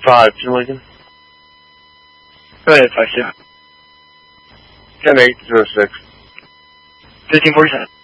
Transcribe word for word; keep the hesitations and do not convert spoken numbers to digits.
five to Lincoln. Go ahead, five two. ten eight zero six. fifteen forty-seven.